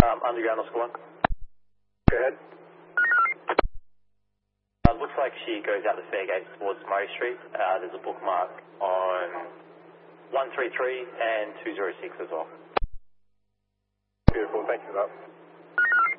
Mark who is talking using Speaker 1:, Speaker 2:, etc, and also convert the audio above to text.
Speaker 1: Underground Oscar 1.
Speaker 2: Go ahead.
Speaker 1: Looks like she goes out the Fairgate towards Murray Street. There's a bookmark on 133 and 206 as well.
Speaker 2: Beautiful, thank you for that.